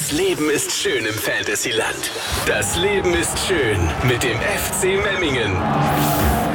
Das Leben ist schön im Fantasyland. Das Leben ist schön mit dem FC Memmingen.